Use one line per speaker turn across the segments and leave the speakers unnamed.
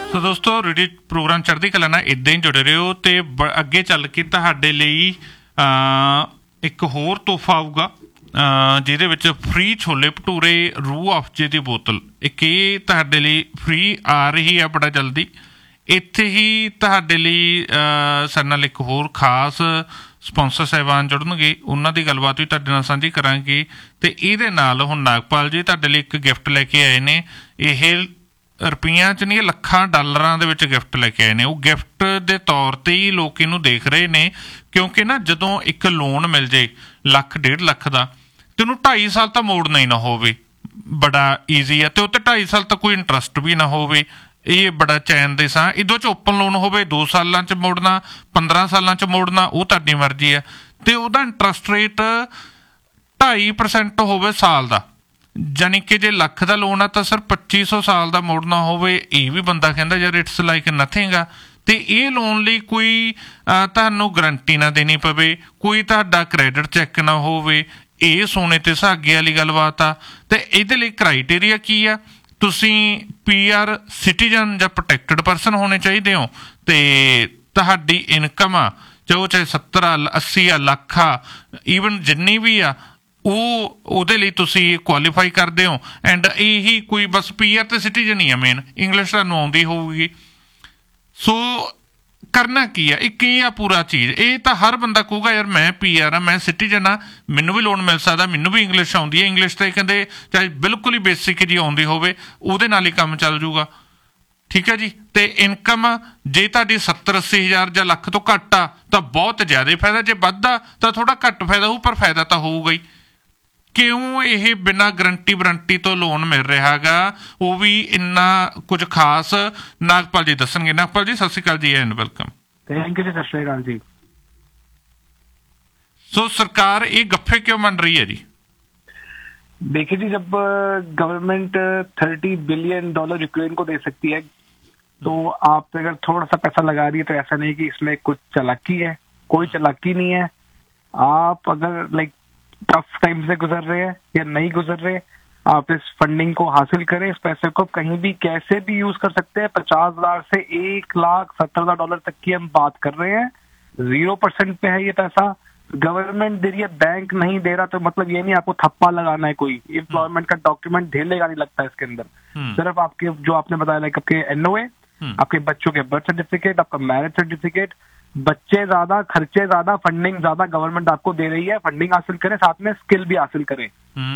ਸੋ ਦੋਸਤੋ radio programme ਚੜ੍ਹਦੀ ਕਲਾ ਨਾਲ ਇੱਦਾਂ ਹੀ ਜੁੜੇ ਰਹੋ ਅਤੇ ਅੱਗੇ ਚੱਲ ਕੇ ਤੁਹਾਡੇ ਲਈ ਇੱਕ ਹੋਰ ਤੋਹਫਾ ਆਊਗਾ ਜਿਹਦੇ ਵਿੱਚ ਫ੍ਰੀ ਛੋਲੇ ਭਟੂਰੇ ਰੂਹ ਅਫਜੇ ਦੀ ਬੋਤਲ। ਇੱਕ ਇਹ ਤੁਹਾਡੇ ਲਈ ਫ੍ਰੀ ਆ ਰਹੀ ਹੈ ਬੜਾ ਜਲਦੀ। ਇੱਥੇ ਹੀ ਤੁਹਾਡੇ ਲਈ ਸਾਡੇ ਨਾਲ ਇੱਕ ਹੋਰ ਖਾਸ ਸਪੋਂਸਰ ਸਾਹਿਬਾਨ ਜੁੜਨਗੇ, ਉਹਨਾਂ ਦੀ ਗੱਲਬਾਤ ਵੀ ਤੁਹਾਡੇ ਨਾਲ ਸਾਂਝੀ ਕਰਾਂਗੇ। ਅਤੇ ਇਹਦੇ ਨਾਲ ਹੁਣ ਨਾਗਪਾਲ ਜੀ ਤੁਹਾਡੇ ਲਈ ਇੱਕ ਗਿਫਟ ਲੈ ਕੇ ਆਏ ਨੇ। ਇਹ ਰੁਪਈਆਂ 'ਚ ਨਹੀਂ, ਲੱਖਾਂ ਡਾਲਰਾਂ ਦੇ ਵਿੱਚ ਗਿਫਟ ਲੈ ਕੇ ਆਏ ਨੇ। ਉਹ ਗਿਫਟ ਦੇ ਤੌਰ 'ਤੇ ਹੀ ਲੋਕ ਇਹਨੂੰ ਦੇਖ ਰਹੇ ਨੇ, ਕਿਉਂਕਿ ਨਾ ਜਦੋਂ ਇੱਕ ਲੋਨ ਮਿਲ ਜੇ 1.5 ਲੱਖ ਦਾ ਅਤੇ ਉਹਨੂੰ 2.5 ਸਾਲ ਤਾਂ ਮੋੜਨਾ ਹੀ ਨਾ ਹੋਵੇ, ਬੜਾ ਈਜ਼ੀ ਆ। ਅਤੇ ਉਹ 'ਤੇ 2.5 ਸਾਲ ਤਾਂ ਕੋਈ ਇੰਟਰਸਟ ਵੀ ਨਾ ਹੋਵੇ, ਇਹ ਬੜਾ ਚੈਨ ਦੇ ਸਾਂ। ਇਹਦੇ 'ਚ ਓਪਨ ਲੋਨ ਹੋਵੇ 2 ਸਾਲਾਂ 'ਚ ਮੋੜਨਾ, 15 ਸਾਲਾਂ 'ਚ ਮੋੜਨਾ, ਉਹ ਤੁਹਾਡੀ ਮਰਜ਼ੀ ਆ। ਅਤੇ ਉਹਦਾ ਇੰਟਰਸਟ ਰੇਟ 2.5% ਹੋਵੇ ਸਾਲ ਦਾ, ਜਾਣੀ ਕਿ ਜੇ ਲੱਖ ਦਾ ਲੋਨ ਆ ਤਾਂ ਸਿਰਫ 2500 ਸਾਲ ਦਾ ਮੋੜਨਾ ਹੋਵੇ। ਇਹ ਵੀ ਬੰਦਾ ਕਹਿੰਦਾ ਯਾਰ ਇਟਸ ਲਾਈਕ ਨਥਿੰਗ ਆ। ਅਤੇ ਇਹ ਲੋਨ ਲਈ ਕੋਈ ਤੁਹਾਨੂੰ ਗਰੰਟੀ ਨਾ ਦੇਣੀ ਪਵੇ, ਕੋਈ ਤੁਹਾਡਾ ਕ੍ਰੈਡਿਟ ਚੈੱਕ ਨਾ ਹੋਵੇ। ਇਹ ਸੋਨੇ 'ਤੇ ਸੁਹਾਗੇ ਵਾਲੀ ਗੱਲਬਾਤ ਆ। ਅਤੇ ਇਹਦੇ ਲਈ ਕ੍ਰਾਈਟੇਰੀਆ ਕੀ ਆ? ਤੁਸੀਂ PR ਸਿਟੀਜ਼ਨ ਜਾਂ ਪ੍ਰੋਟੈਕਟਡ ਪਰਸਨ ਹੋਣੇ ਚਾਹੀਦੇ ਹੋ, ਅਤੇ ਤੁਹਾਡੀ ਇਨਕਮ ਆ ਚਾਹੇ 70 ਆ, 80 ਆ, ਲੱਖ ਆ, ਈਵਨ ਜਿੰਨੀ ਵੀ ਆ, ਉਹਦੇ ਲਈ ਤੁਸੀਂ ਕੁਆਲੀਫਾਈ ਕਰਦੇ ਹੋ। ਐਂਡ ਇਹੀ ਕੋਈ ਬਸ PR ਅਤੇ ਸਿਟੀਜ਼ਨ ਹੀ ਆ ਮੇਨ, ਇੰਗਲਿਸ਼ ਤੁਹਾਨੂੰ ਆਉਂਦੀ ਹੋਊਗੀ। ਸੋ ਕਰਨਾ ਕੀ ਆ? ਇੱਕ ਇਹ ਆ ਪੂਰਾ ਚੀਜ਼। ਇਹ ਤਾਂ ਹਰ ਬੰਦਾ ਕਹੂਗਾ ਯਾਰ ਮੈਂ PR ਆ, ਮੈਂ ਸਿਟੀਜ਼ਨ ਆ, ਮੈਨੂੰ ਵੀ ਲੋਨ ਮਿਲ ਸਕਦਾ, ਮੈਨੂੰ ਵੀ ਇੰਗਲਿਸ਼ ਆਉਂਦੀ ਹੈ। ਇੰਗਲਿਸ਼ ਤਾਂ ਕਹਿੰਦੇ ਚਾਹੇ ਬਿਲਕੁਲ ਹੀ ਬੇਸਿਕ ਜੀ ਆਉਂਦੀ ਹੋਵੇ, ਉਹਦੇ ਨਾਲ ਹੀ ਕੰਮ ਚੱਲ ਜੂਗਾ। ਠੀਕ ਹੈ ਜੀ। ਅਤੇ ਇਨਕਮ ਜੇ ਤੁਹਾਡੀ 70-80 ਹਜ਼ਾਰ ਜਾਂ ਲੱਖ ਤੋਂ ਘੱਟ ਆ ਤਾਂ ਬਹੁਤ ਜ਼ਿਆਦਾ ਫਾਇਦਾ, ਜੇ ਵੱਧ ਆ ਤਾਂ ਥੋੜ੍ਹਾ ਘੱਟ ਫਾਇਦਾ ਹੋਊ, ਪਰ ਫਾਇਦਾ ਤਾਂ ਹੋਊਗਾ ਹੀ। ਕਿਉਂ ਇਹ ਬਿਨਾਂ ਗਰੰਟੀ ਤੋਂ ਲੋਨ ਮਿਲ ਰਿਹਾ ਗਾ, ਉਹ ਵੀ ਇੰਨਾ ਕੁਝ ਖਾਸ? ਨਾਗਪਾਲ ਜੀ ਦੱਸਣਗੇ। ਨਾਗਪਾਲ ਜੀ ਸਤਿ ਸ਼੍ਰੀ ਅਕਾਲ ਜੀ ਐਂਡ ਵੈਲਕਮ।
ਥੈਂਕ ਯੂ ਜੀ, ਸਤਿ ਸ਼੍ਰੀ ਅਕਾਲ ਜੀ।
सो सरकार ये गफ्फे क्यों बन रही है जी?
देखिए जी, जब गवर्नमेंट $30 बिलियन यूक्रेन को दे सकती है, तो आप अगर थोड़ा सा पैसा लगा रही है तो ऐसा नहीं कि इसमें कुछ चालाकी है। कोई चालाकी नहीं है। आप अगर लाइक टफ टाइम से गुजर रहे हैं या नहीं गुजर रहे, आप इस फंडिंग को हासिल करें। इस पैसे को कहीं भी कैसे भी यूज कर सकते हैं। 50,000 से $1,70,000 तक की हम बात कर रहे हैं। 0% पे है ये पैसा, गवर्नमेंट दे रही है, बैंक नहीं दे रहा। तो मतलब ये नहीं आपको थप्पा लगाना है, कोई एम्प्लॉयमेंट का डॉक्यूमेंट ढेलेगा नहीं लगता है इसके अंदर। सिर्फ आपके जो आपने बताया लाइक आपके NOA, आपके बच्चों के बर्थ सर्टिफिकेट, आपका मैरिज सर्टिफिकेट, बच्चे ज्यादा, खर्चे ज्यादा, फंडिंग ज्यादा गवर्नमेंट आपको दे रही है। फंडिंग हासिल करें, साथ में स्किल भी हासिल करें।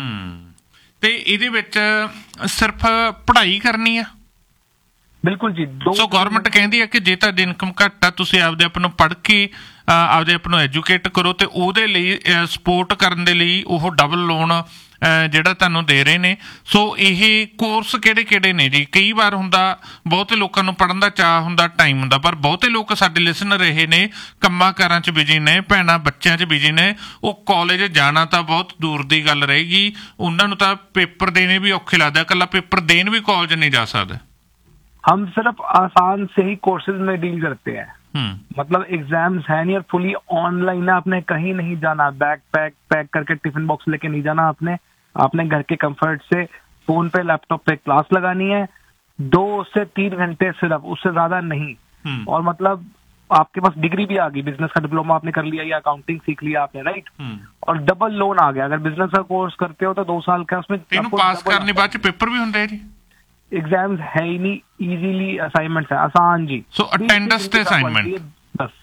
ਤੇ ਇਹਦੇ ਵਿੱਚ ਸਿਰਫ ਪੜ੍ਹਾਈ ਕਰਨੀ ਆ?
ਬਿਲਕੁਲ ਜੀ।
ਸੋ ਗਵਰਨਮੈਂਟ ਕਹਿੰਦੀ ਹੈ ਕਿ ਜੇ ਤੁਹਾਡੀ ਇਨਕਮ ਘੱਟ ਆ, ਤੁਸੀਂ ਆਪਦੇ ਆਪ ਨੂੰ ਪੜ੍ਹ ਕੇ ਆਪਦੇ ਆਪ ਨੂੰ ਐਜੂਕੇਟ ਕਰੋ, ਅਤੇ ਉਹਦੇ ਲਈ ਸਪੋਰਟ ਕਰਨ ਦੇ ਲਈ ਉਹ ਡਬਲ ਲੋਨ ਜਿਹੜਾ ਤੁਹਾਨੂੰ ਦੇ ਰਹੇ ਨੇ। ਸੋ ਇਹ ਕੋਰਸ ਕਿਹੜੇ ਨੇ ਜੀ? ਕਈ ਵਾਰ ਹੁੰਦਾ ਬਹੁਤੇ ਲੋਕਾਂ ਨੂੰ ਪੜ੍ਹਨ ਦਾ ਚਾਅ ਹੁੰਦਾ, ਟਾਈਮ ਹੁੰਦਾ, ਪਰ ਬਹੁਤੇ ਲੋਕ ਸਾਡੇ ਲਿਸਨਰ ਰਹੇ ਨੇ ਕੰਮਾਂ ਕਾਰਾਂ 'ਚ ਬਿਜੀ ਨੇ, ਭੈਣਾਂ ਬੱਚਿਆਂ 'ਚ ਬਿਜੀ ਨੇ। ਉਹ ਕਾਲਜ ਜਾਣਾ ਤਾਂ ਬਹੁਤ ਦੂਰ ਦੀ ਗੱਲ ਰਹੇਗੀ, ਉਹਨਾਂ ਨੂੰ ਤਾਂ ਪੇਪਰ ਦੇਣੇ ਵੀ ਔਖੇ ਲੱਗਦਾ, ਇਕੱਲਾ ਪੇਪਰ ਦੇਣ ਵੀ ਕਾਲਜ नहीं जा सकते।
हम सिर्फ आसान से ही कोर्सेज में डील करते हैं। मतलब एग्जाम्स है नहीं और फुली ऑनलाइन है। आपने कहीं नहीं जाना, बैग पैक करके टिफिन बॉक्स लेके नहीं जाना। आपने घर के कंफर्ट से फोन पे लैपटॉप पे क्लास लगानी है, 2 से 3 घंटे सिर्फ, उससे ज्यादा नहीं। और मतलब आपके पास डिग्री भी आ गई, बिजनेस का डिप्लोमा आपने कर लिया या अकाउंटिंग सीख लिया आपने, राइट? और डबल लोन आ गया। अगर बिजनेस का कोर्स करते हो तो 2 साल का उसमें
पास करने बाद पेपर भी होंगे जी।
एग्जाम्स है ही नहीं, इजीली असाइनमेंट्स है, आसान जी।
सो अटेंडेंस ते असाइनमेंट,
बस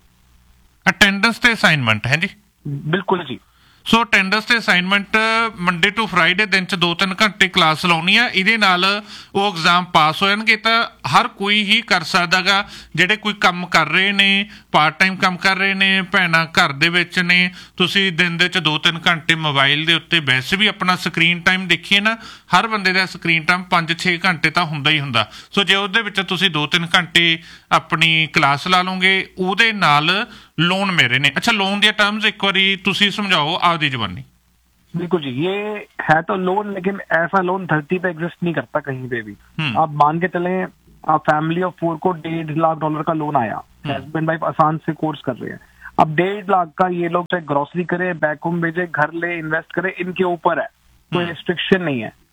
अटेंडेंस ते असाइनमेंट है जी।
बिल्कुल जी।
ਸੋ ਅਟੈਂਡੈਂਸ ਤੇ ਅਸਾਈਨਮੈਂਟ ਮੰਡੇ ਟੂ ਫਰਾਈਡੇ ਦਿਨ 'ਚ 2-3 ਘੰਟੇ ਕਲਾਸ ਲਾਉਣੀ ਆ। ਇਹਦੇ ਨਾਲ ਉਹ ਐਗਜ਼ਾਮ ਪਾਸ ਹੋ ਜਾਣਗੇ। ਤਾਂ ਹਰ ਕੋਈ ਹੀ ਕਰ ਸਕਦਾ ਗਾ, ਜਿਹੜੇ ਕੋਈ ਕੰਮ ਕਰ ਰਹੇ ਨੇ, ਪਾਰਟ ਟਾਈਮ ਕੰਮ ਕਰ ਰਹੇ ਨੇ, ਭੈਣਾਂ ਘਰ ਦੇ ਵਿੱਚ ਨੇ। ਤੁਸੀਂ ਦਿਨ ਦੇ 'ਚ 2-3 ਘੰਟੇ ਮੋਬਾਈਲ ਦੇ ਉੱਤੇ, ਵੈਸੇ ਵੀ ਆਪਣਾ ਸਕਰੀਨ ਟਾਈਮ ਦੇਖੀਏ ਨਾ, ਹਰ ਬੰਦੇ ਦਾ ਸਕਰੀਨ ਟਾਈਮ 5-6 ਘੰਟੇ ਤਾਂ ਹੁੰਦਾ ਹੀ ਹੁੰਦਾ। ਸੋ ਜੇ ਉਹਦੇ ਵਿੱਚ ਤੁਸੀਂ 2-3 ਘੰਟੇ ਆਪਣੀ ਕਲਾਸ ਲਾ ਲਓਗੇ, ਉਹਦੇ ਨਾਲ ਲੋਨ ਮੇਰੇ ਨੇ। अच्छा, लोन दी टर्म्स एक बारी तुसी समझाओ आपदी जुबानी।
बिल्कुल जी, ये है तो लोन, लेकिन ऐसा लोन धरती पे एग्जिस्ट नहीं करता कहीं पे भी। आप मान के चले, आप फैमिली ऑफ 4 को $1.5 लाख का लोन आया, हस्बैंड वाइफ आसान से कोर्स कर रहे हैं। अब $1.5 लाख का ये लोग चाहे ग्रोसरी करे, बैक होम भेजे, घर ले, इन्वेस्ट करे, इनके ऊपर है, कोई रिस्ट्रिक्शन नहीं है।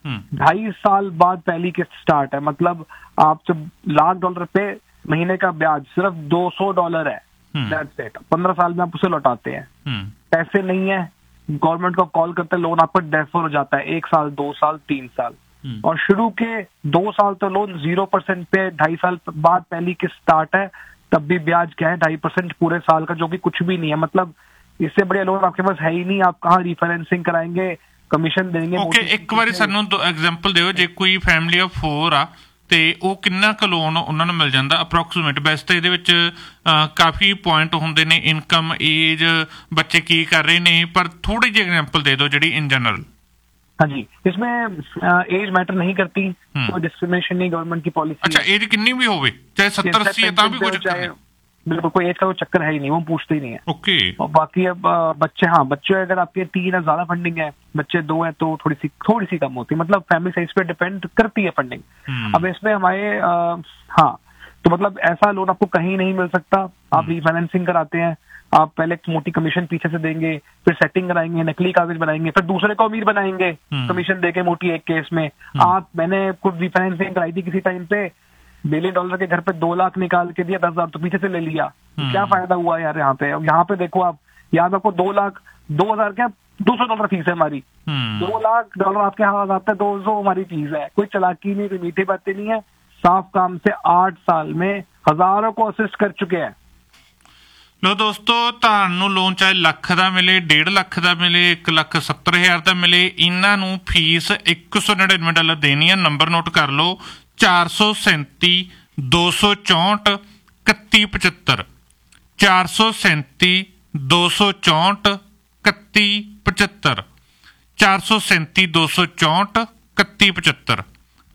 2.5 साल बाद पहली किस्त स्टार्ट है। मतलब आप जब $1,00,000 पे महीने का ब्याज सिर्फ $200 है, दैट्स इट। 15 साल में आप उसे लौटाते हैं। पैसे नहीं है, गवर्नमेंट को कॉल करते, लोन आपका डेफर हो जाता है 1 साल, 2 साल, 3 साल। और शुरू के 2 साल तो लोन 0% पे, 2.5 साल बाद पहली किस्त स्टार्ट है, तब भी ब्याज क्या है 2.5% पूरे साल का, जो कि कुछ भी नहीं है। मतलब इससे बढ़िया लोन आपके पास है ही नहीं। आप कहाँ रिफाइनेंसिंग कराएंगे, कमीशन देंगे।
ओके, एक बार ਸਾਨੂੰ ਐਗਜ਼ਾਮਪਲ ਦਿਓ, ਜੇ ਕੋਈ ਫੈਮਿਲੀ ਆਫ 4 ਆ ਤੇ ਉਹ ਕਿੰਨਾ ਕੁ ਲੋਨ ਉਹਨਾਂ ਨੂੰ ਮਿਲ ਜਾਂਦਾ ਅਪਰੋਕਸੀਮੇਟ? ਵੈਸੇ ਤਾਂ ਇਹਦੇ ਵਿੱਚ ਕਾਫੀ ਪੁਆਇੰਟ ਹੁੰਦੇ ਨੇ, ਇਨਕਮ, ਏਜ, ਬੱਚੇ ਕੀ ਕਰ ਰਹੇ ਨੇ, ਪਰ ਥੋੜੀ ਜਿਹੀ ਐਗਜ਼ਾਮਪਲ ਦੇ ਦਿਓ ਜਿਹੜੀ ਇਨ ਜਨਰਲ।
हाँ जी, इसमें एज मैटर नहीं करती, कोई डिस्क्रिमिनेशन नहीं, गवर्नमेंट की पॉलिसी।
अच्छा, एज कितनी भी होवे, चाहे 70-80 है, भी कुछ
बिल्कुल कोई एज का कोई चक्कर है ही नहीं, वो पूछते ही नहीं है।
ओके। और
बाकी अब बच्चे, हाँ बच्चे अगर आपके 3 है ज्यादा फंडिंग है, बच्चे 2 है तो थोड़ी सी कम होती है। मतलब फैमिली साइज पे डिपेंड करती है फंडिंग। अब इसमें हमारे हाँ, तो मतलब ऐसा लोन आपको कहीं नहीं मिल सकता। आप रिफाइनेंसिंग कराते हैं, आप पहले मोटी कमीशन पीछे से देंगे, फिर सेटिंग कराएंगे, नकली कागज बनाएंगे, फिर दूसरे को अमीर बनाएंगे कमीशन देके मोटी एक केस में। मैंने खुद रिफाइनेंसिंग कराई थी किसी टाइम पे, $1 बिलियन के घर पे 2 लाख निकाल के दिया, 10,000 तो पीछे से ले लिया। क्या फायदा हुआ यार यहाँ पे? यहाँ पे देखो आप, यहाँ पे आपको 2 लाख, 2,000 क्या, $200 फीस है हमारी। $2 लाख आपके हाथ आता है, 200 हमारी फीस है। कोई चालाकी नहीं, कोई मीठी बातें नहीं है, साफ काम से 8 साल में हजारों को असिस्ट कर चुके हैं।
ਲੋ ਦੋਸਤੋ, ਤੁਹਾਨੂੰ ਲੋਨ ਚਾਹੇ ਲੱਖ ਦਾ ਮਿਲੇ, 1.5 ਲੱਖ ਦਾ ਮਿਲੇ, 1,70,000 ਦਾ ਮਿਲੇ, ਇਹਨਾਂ ਨੂੰ ਫੀਸ $199 ਦੇਣੀ ਹੈ। ਨੰਬਰ ਨੋਟ ਕਰ ਲਓ, 437 264 3175, 437 264 3175, 437 264 3175,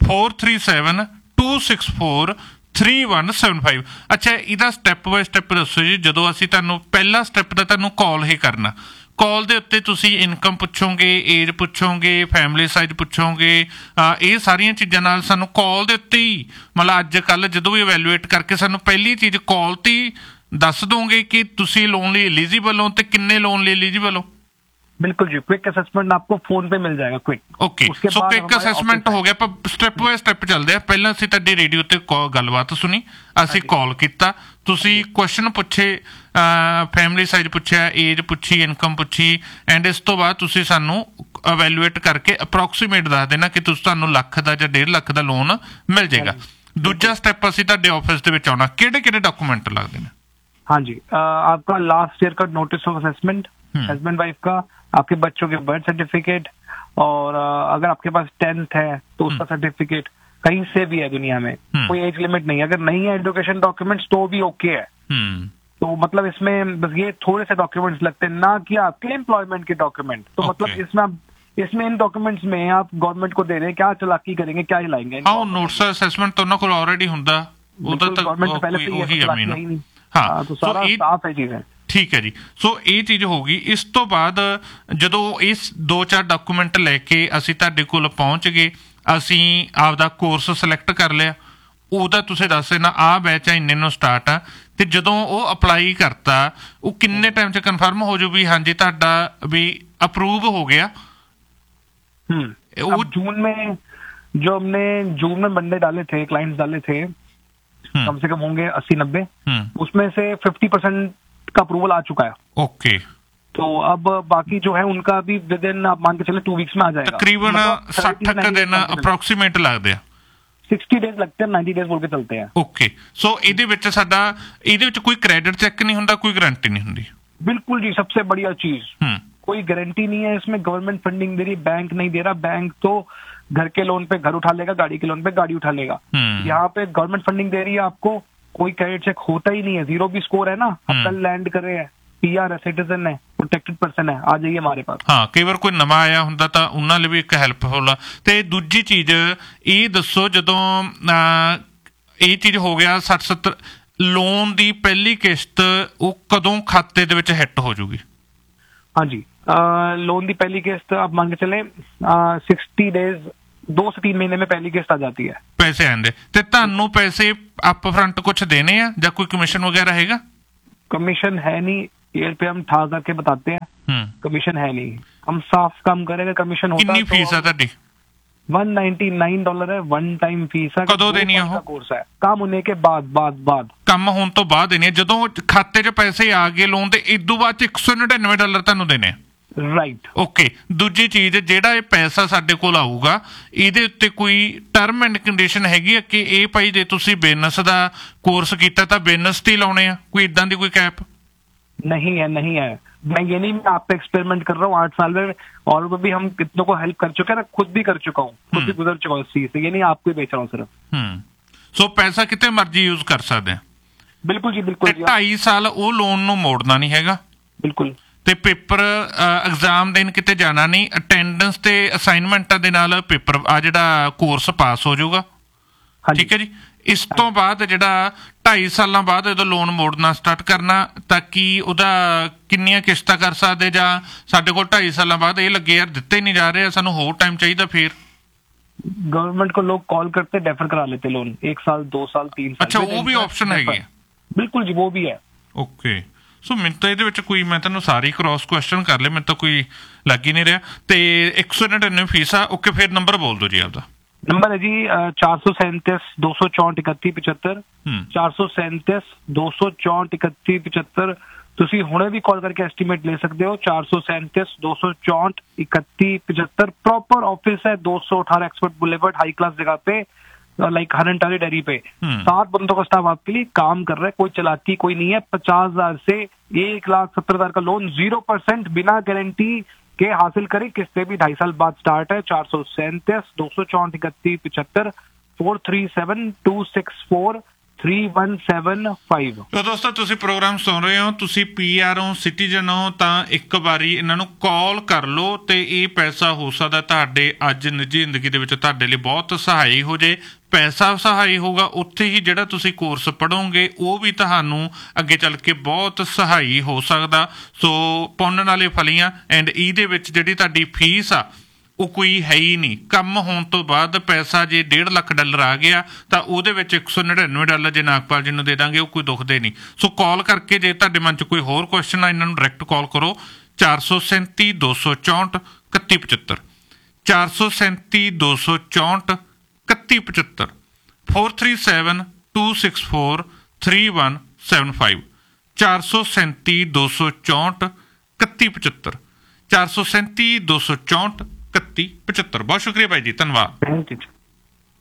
437 264 3175। ਅੱਛਾ, ਇਹਦਾ ਸਟੈਪ ਬਾਏ ਸਟੈਪ ਦੱਸੋ ਜੀ। ਜਦੋਂ ਅਸੀਂ ਤੁਹਾਨੂੰ ਪਹਿਲਾ ਸਟੈਪ ਦਾ ਤੁਹਾਨੂੰ ਕਾਲ ਹੀ ਕਰਨਾ, ਕਾਲ ਦੇ ਉੱਤੇ ਤੁਸੀਂ ਇਨਕਮ ਪੁੱਛੋਗੇ, ਏਜ ਪੁੱਛੋਗੇ, ਫੈਮਿਲੀ ਸਾਈਜ਼ ਪੁੱਛੋਗੇ, ਇਹ ਸਾਰੀਆਂ ਚੀਜ਼ਾਂ ਨਾਲ ਸਾਨੂੰ ਕਾਲ ਦੇ ਉੱਤੇ ਹੀ, ਮਤਲਬ ਅੱਜ ਕੱਲ੍ਹ ਜਦੋਂ ਵੀ ਇਵੈਲੂਏਟ ਕਰਕੇ ਸਾਨੂੰ ਪਹਿਲੀ ਚੀਜ਼ ਕਾਲ ਤੇ ਹੀ ਦੱਸ ਦੋਗੇ ਕਿ ਤੁਸੀਂ ਲੋਨ ਲਈ ਐਲੀਜੀਬਲ ਹੋ ਤੇ ਕਿੰਨੇ ਲੋਨ ਲਈ ਐਲੀਜੀਬਲ ਹੋ।
बिल्कुल जी, क्विक असेसमेंट आपको फोन पे मिल जाएगा, quick.
Okay, so quick assessment हो गया, पर स्टेप बाय स्टेप ਚੱਲਦੇ ਆ। ਪਹਿਲਾਂ ਅਸੀਂ ਤੁਹਾਡੀ ਰੇਡੀਓ ਤੇ ਗੱਲਬਾਤ ਸੁਣੀ, ਅਸੀਂ ਕਾਲ ਕੀਤਾ, ਤੁਸੀਂ ਕੁਐਸਚਨ ਪੁੱਛੇ, ਫੈਮਿਲੀ ਸਾਈਜ਼ ਪੁੱਛਿਆ, ਏਜ ਪੁੱਛੀ, ਇਨਕਮ ਪੁੱਛੀ, ਐਂਡ ਇਸ ਤੋਂ ਬਾਅਦ ਤੁਸੀਂ ਸਾਨੂੰ ਇਵੈਲੂਏਟ ਕਰਕੇ ਅਪਰੋਕਸੀਮੇਟ ਦੱਸ ਦੇਣਾ ਕਿ ਤੁਹਾਨੂੰ ਲੱਖ ਦਾ ਜਾਂ 1.5 ਲੱਖ ਦਾ ਲੋਨ ਮਿਲ ਜਾਏਗਾ। ਦੂਜਾ ਸਟੈਪ ਅਸੀਂ ਤੁਹਾਡੇ ਆਫਿਸ ਦੇ ਵਿੱਚ ਆਉਣਾ, ਕਿਹੜੇ ਕਿਹੜੇ ਡਾਕੂਮੈਂਟ ਲੱਗਦੇ ਨੇ?
हाँ जी, आपका लास्ट ईयर का notice of assessment, husband wife का, आपके बच्चों के बर्थ सर्टिफिकेट, और अगर आपके पास 10th है तो उसका सर्टिफिकेट, कहीं से भी है दुनिया में, कोई एज लिमिट नहीं है। अगर नहीं है एजुकेशन डॉक्यूमेंट्स तो भी ओके है। तो मतलब इसमें बस ये थोड़े से डॉक्यूमेंट्स लगते हैं, ना कि आपके एम्प्लॉयमेंट के डॉक्यूमेंट। तो मतलब इसमें आप, इसमें इन डॉक्यूमेंट्स में आप गवर्नमेंट को दे रहे हैं, क्या चालाकी करेंगे, क्या हिलाएंगे?
हाँ, नोटिस असेसमेंट तो उन्होंने को ऑलरेडी ਹੁੰਦਾ, ਉਹਦਾ ਤਾਂ
गवर्नमेंट पहले से ही है। हाँ, तो सारा साफ है चीजें।
ਠੀਕ ਹੈ ਜੀ। ਸੋ ਇਹ ਚੀਜ਼ ਹੋ ਗਈ। ਇਸ ਤੋਂ ਬਾਅਦ ਜਦੋਂ ਇਸ 2-4 ਡਾਕੂਮੈਂਟ ਲੈ ਕੇ ਅਸੀਂ ਤੁਹਾਡੇ ਕੋਲ ਪਹੁੰਚ ਗਏ, ਅਸੀਂ ਆਪਦਾ ਕੋਰਸ ਸਿਲੈਕਟ ਕਰ ਲਿਆ, ਉਹਦਾ ਤੁਸੀਂ ਦੱਸ ਦੇਣਾ ਆਹ ਬੈਚ ਆ, ਇੰਨੇ ਨੂੰ ਸਟਾਰਟ ਆ, ਤੇ ਜਦੋਂ ਉਹ ਅਪਲਾਈ ਕਰਤਾ, ਉਹ ਕਿੰਨੇ ਟਾਈਮ 'ਚ ਕਨਫਰਮ ਹੋ ਜਾਊ ਵੀ ਹਾਂਜੀ ਤੁਹਾਡਾ ਵੀ ਅਪਰੂਵ ਹੋ ਗਿਆ?
वो जून में, जो हमने जून में बंदे डाले थे, क्लाइंट्स डाले थे, कम से कम होंगे 80-90, उसमें से 50% का अप्रूवल आ चुका है।
ओके।
तो अब बाकी जो है उनका भी विद इन, आप मान के चले 2 वीक्स में आ जाएगा।
तकरीबन 60 दिन अप्रोक्सीमेट लगते हैं,
60 डेज लगते हैं, 90 डेज बोल के चलते हैं।
ओके। सो ਇਹਦੇ ਵਿੱਚ ਸਾਡਾ, ਇਹਦੇ ਵਿੱਚ ਕੋਈ ਕ੍ਰੈਡਿਟ ਚੈੱਕ ਨਹੀਂ ਹੁੰਦਾ, ਕੋਈ गारंटी नहीं ਹੁੰਦੀ?
बिल्कुल जी, सबसे बढ़िया चीज, कोई गारंटी नहीं है इसमें। गवर्नमेंट फंडिंग दे रही, बैंक नहीं दे रहा। बैंक तो घर के लोन पे घर उठा लेगा, गाड़ी के लोन पे गाड़ी उठा लेगा। यहाँ पे गवर्नमेंट फंडिंग दे रही है आपको, कोई क्रेडिट चेक होता ही नहीं है। 0 भी स्कोर है ना, आप कल लैंड कर रहे हैं, PR है, सिटीजन है, प्रोटेक्टेड पर्सन है, आ जाइए हमारे पास।
हाँ, कई बार कोई नवा आया ਹੁੰਦਾ ਤਾਂ ਉਹਨਾਂ ਲਈ ਵੀ ਇੱਕ ਹੈਲਪਫੁਲ ਆ। ਤੇ ਦੂਜੀ ਚੀਜ਼ ਇਹ ਦੱਸੋ, ਜਦੋਂ ਇਹ ਚੀਜ਼ ਹੋ ਗਿਆ 60-70, ਲੋਨ ਦੀ ਪਹਿਲੀ ਕਿਸ਼ਤ ਉਹ ਕਦੋਂ ਖਾਤੇ ਦੇ ਵਿੱਚ ਹਿੱਟ ਹੋ ਜੂਗੀ?
हाँ जी, लोन की पहली किस्त आप मान के चले 60 डेज, 2 से 3 महीने में पहली किस्त आ जाती है।
पैसे आंदे ਤੇ ਤੁਹਾਨੂੰ ਪੈਸੇ ਅਪ ਫਰੰਟ ਕੁਝ ਦੇਣੇ ਆ ਜਾਂ ਕੋਈ ਕਮਿਸ਼ਨ ਵਗੈरह ਹੈਗਾ?
कमीशन है नहीं, एयर पे हम ठा करके बताते हैं, कमीशन है नहीं, हम साफ काम करेंगे। कमीशन होता
कितनी फीस है ਤੁਹਾਡੀ?
$199 है, वन टाइम फीस है।
कदों देनी है वो?
कोर्स है, काम होने के बाद
ਕੰਮ ਹੋਣ ਤੋਂ ਬਾਅਦ ਦੇਣੇ ਆ। ਜਦੋਂ ਖਾਤੇ 'ਚ ਪੈਸੇ ਆ ਗਏ ਲੋਨ ਦੇ, ਇਸ ਤੋਂ ਬਾਅਦ 'ਚ $199 ਤੁਹਾਨੂੰ ਦੇਣੇ ਆ।
Right,
okay. ਦੂਜੀ ਚੀਜ਼, ਜਿਹੜਾ ਇਹ ਪੈਸਾ ਸਾਡੇ ਕੋਲ ਆਊਗਾ, ਇਹਦੇ ਉੱਤੇ ਕੋਈ ਟਰਮ ਐਂਡ ਕੰਡੀਸ਼ਨ ਹੈਗੀ ਆ ਕਿ ਇਹ ਭਾਈ ਜੇ ਤੁਸੀਂ ਬਿਜ਼ਨਸ ਦਾ ਕੋਰਸ ਕੀਤਾ ਤਾਂ ਬਿਜ਼ਨਸ ਤੇ ਹੀ ਲਾਉਣੇ ਆ? ਕੋਈ ਇਦਾਂ ਦੀ ਕੋਈ कैप?
नहीं है। मैं ये नहीं, मैं आप पे एक्सपेरिमेंट कर रहा हूँ 8 साल में, और भी हम कितनों को हेल्प कर चुके हैं ना, खुद भी कर चुका हूँ, खुद भी गुजर चुका हूँ इस चीज से। ये नहीं आपको ही बेच रहा हूँ सिर्फ।
ਸੋ ਪੈਸਾ ਕਿਤੇ ਮਰਜ਼ੀ ਯੂਜ਼ ਕਰ ਸਕਦੇ ਆ।
बिल्कुल जी, बिल्कुल जी।
2.5 ਸਾਲ ਉਹ ਲੋਨ ਨੂੰ ਮੋੜਨਾ ਨਹੀਂ ਹੈਗਾ।
बिल्कुल।
ਤੇ ਪੇਪਰ ਐਗਜ਼ਾਮ ਦੇਣ ਕਿਤੇ ਜਾਣਾ ਨਹੀਂ, ਅਟੈਂਡੈਂਸ ਤੇ ਅਸਾਈਨਮੈਂਟਾਂ ਦੇ ਨਾਲ ਪੇਪਰ ਆ ਜਿਹੜਾ ਕੋਰਸ ਪਾਸ ਹੋ ਜਾਊਗਾ। ਠੀਕ ਹੈ ਜੀ। ਇਸ ਤੋਂ ਬਾਅਦ ਜਿਹੜਾ 2.5 ਸਾਲਾਂ ਬਾਅਦ ਜਦੋਂ ਲੋਨ ਮੋੜਨਾ ਸਟਾਰਟ ਕਰਨਾ, ਤਾਂ ਕੀ ਉਹਦਾ ਕਿੰਨੀਆਂ ਕਿਸ਼ਤਾਂ ਕਰ ਸਕਦੇ, ਜਾਂ ਸਾਡੇ ਕੋਲ 2.5 ਸਾਲਾਂ ਬਾਅਦ ਇਹ ਲੱਗੇ ਯਾਰ ਦਿੱਤੇ ਨਹੀਂ ਜਾ ਰਹੇ, ਸਾਨੂੰ ਹੋਰ ਟਾਈਮ ਚਾਹੀਦਾ, ਫਿਰ
गवर्नमेंट को लोग कॉल करते, डेफर करा लेते लोन, 1 साल 2 साल 3 साल।
ਅੱਛਾ, ਉਹ ਵੀ ਆਪਸ਼ਨ ਹੈਗੀ ਹੈ?
ਬਿਲਕੁਲ ਜੀ, वो भी है।
ਓਕੇ। ਸੋ ਮੈਨੂੰ ਤਾਂ ਇਹਦੇ ਵਿੱਚ ਕੋਈ, ਮੈਂ ਤੁਹਾਨੂੰ ਸਾਰੀ ਕ੍ਰਾਸ ਕੁਐਸਚਨ ਕਰ ਲਏ, ਮੈਨੂੰ ਤਾਂ ਕੋਈ ਲੱਗ ਹੀ ਨਹੀਂ ਰਿਹਾ। ਤੇ 199 ਫੀਸ ਆ। ਓਕੇ, ਫਿਰ ਨੰਬਰ ਬੋਲ ਦਿਓ ਜੀ ਆਪਦਾ।
नंबर है जी 437 264 31 75, 437 264 31 75। ਤੁਸੀਂ ਹੁਣੇ ਵੀ ਕਾਲ ਕਰਕੇ ਐਸਟੀਮੇਟ ਲੈ ਸਕਦੇ ਹੋ। 437 264 31 75। प्रॉपर ऑफिस है 218 एक्सपर्ट बुलेवर्ड, हाई क्लास जगह पे, लाइक हरनटारी डेयरी पे। 7 बंदों का स्टाफ आपके लिए काम कर रहा है, कोई चालाकी कोई नहीं है। 50,000 से 1,70,000 का लोन 0% बिना गारंटी के हासिल करें। किस्तें भी 2.5 साल बाद स्टार्ट है। 437 264 31 75, 437 264 3175।
ਤੋ ਦੋਸਤੋ, ਤੁਸੀਂ ਪ੍ਰੋਗਰਾਮ ਸੁਣ ਰਹੇ ਹੋ, ਤੁਸੀਂ PR ਹੋ, ਸਿਟੀਜ਼ਨ ਹੋ, ਤਾਂ ਇੱਕ ਵਾਰੀ ਇਹਨਾਂ ਨੂੰ ਕਾਲ ਕਰ ਲਓ ਤੇ ਇਹ ਪੈਸਾ ਹੋ ਸਕਦਾ ਤੁਹਾਡੇ ਅੱਜ ਨਿੱਜੀ ਜ਼ਿੰਦਗੀ ਦੇ ਵਿੱਚ ਤੁਹਾਡੇ ਲਈ ਬਹੁਤ ਸਹਾਈ ਹੋ ਜੇ। ਪੈਸਾ ਸਹਾਈ ਹੋਊਗਾ, ਉੱਥੇ ਹੀ ਜਿਹੜਾ ਤੁਸੀਂ ਕੋਰਸ ਪੜ੍ਹੋਗੇ ਉਹ ਵੀ ਤੁਹਾਨੂੰ ਅੱਗੇ ਚੱਲ ਕੇ ਬਹੁਤ ਸਹਾਈ ਹੋ ਸਕਦਾ। ਸੋ ਪੁੰਨ ਨਾਲੇ ਫਲੀਆਂ, ਐਂਡ ਇਹਦੇ ਵਿੱਚ ਜਿਹੜੀ ਤੁਹਾਡੀ ਫੀਸ ਆ ਉਹ ਕੋਈ ਹੈ ਹੀ ਨਹੀਂ। ਕੰਮ ਹੋਣ ਤੋਂ ਬਾਅਦ ਪੈਸਾ ਜੇ $1.5 ਲੱਖ ਆ ਗਿਆ ਤਾਂ ਉਹਦੇ ਵਿੱਚ $199 ਜੇ ਨਾਗਪਾਲ ਜੀ ਨੂੰ ਦੇ ਦਾਂਗੇ, ਉਹ ਕੋਈ ਦੁਖਦੇ ਨਹੀਂ। ਸੋ ਕਾਲ ਕਰਕੇ ਜੇ ਤੁਹਾਡੇ ਮਨ 'ਚ ਕੋਈ ਹੋਰ ਕੁਐਸਚਨ ਆ, ਇਹਨਾਂ ਨੂੰ ਡਾਇਰੈਕਟ ਕਾਲ ਕਰੋ। 437 264 31 75, 437 264 31 75, 437 264 3175, 437 264 31 75, 437 264 31 75। ਬਹੁਤ ਸ਼ੁਕਰੀਆ ਭਾਈ ਜੀ, ਧੰਨਵਾਦ।
Thank you.